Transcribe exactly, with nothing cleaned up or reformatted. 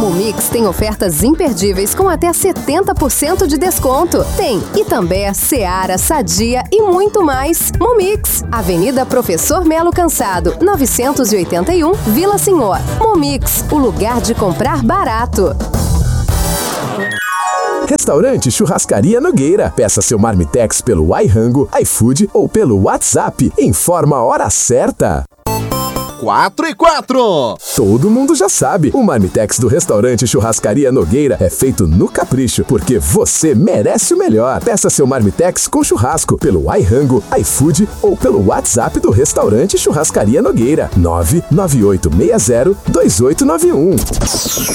Momix tem ofertas imperdíveis com até setenta por cento de desconto. Tem Itambé, Seara, Sadia e muito mais. Momix, Avenida Professor Melo Cansado, novecentos e oitenta e um, Vila Senhor. Momix, o lugar de comprar barato. Restaurante Churrascaria Nogueira. Peça seu Marmitex pelo iRango, iFood ou pelo WhatsApp. Informa a hora certa. quatro e quatro. Todo mundo já sabe, o Marmitex do Restaurante Churrascaria Nogueira é feito no capricho, porque você merece o melhor. Peça seu Marmitex com churrasco pelo iRango, iFood ou pelo WhatsApp do Restaurante Churrascaria Nogueira. nove nove oito seis zero dois oito nove um.